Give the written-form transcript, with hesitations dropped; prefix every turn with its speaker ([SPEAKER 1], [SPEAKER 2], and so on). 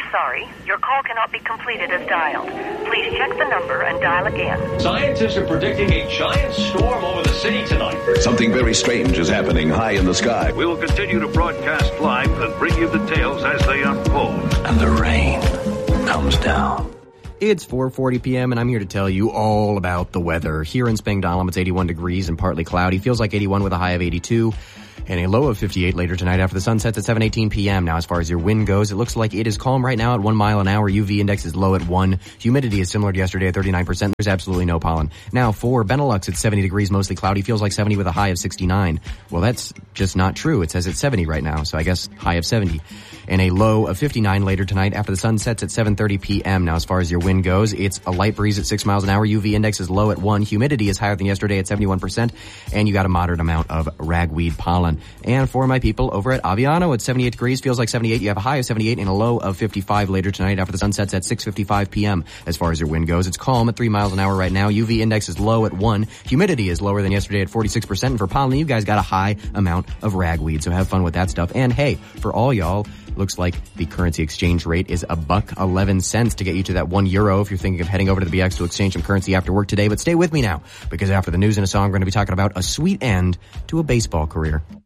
[SPEAKER 1] sorry. Your call cannot be completed as dialed. Please check the number and dial again.
[SPEAKER 2] Scientists are predicting a giant storm over the city tonight.
[SPEAKER 3] Something very strange is happening high in the sky.
[SPEAKER 4] We will continue to broadcast live and bring you details as they unfold.
[SPEAKER 3] And the rain comes down.
[SPEAKER 5] It's 4:40 p.m. and I'm here to tell you all about the weather. Here in Spangdahlem, it's 81 degrees and partly cloudy. Feels like 81 with a high of 82. And a low of 58 later tonight after the sun sets at 7:18 p.m. Now, as far as your wind goes, it looks like it is calm right now at 1 mile an hour. UV index is low at 1. Humidity is similar to yesterday at 39%. There's absolutely no pollen. Now, for Benelux, it's 70 degrees, mostly cloudy. Feels like 70 with a high of 69. Well, that's just not true. It says it's 70 right now, so I guess high of 70. And a low of 59 later tonight after the sun sets at 7:30 p.m. Now, as far as your wind goes, it's a light breeze at 6 miles an hour. UV index is low at 1. Humidity is higher than yesterday at 71%. And you got a moderate amount of ragweed pollen. And for my people over at Aviano, it's 78 degrees, feels like 78. You have a high of 78 and a low of 55 later tonight after the sun sets at 6:55 p.m. As far as your wind goes, it's calm at 3 miles an hour right now. UV index is low at 1. Humidity is lower than yesterday at 46%. And for pollen, you guys got a high amount of ragweed. So have fun with that stuff. And hey, for all y'all, looks like the currency exchange rate is $1.11 to get you to that €1 if you're thinking of heading over to the BX to exchange some currency after work today. But stay with me now, because after the news and a song, we're going to be talking about a sweet end to a baseball career.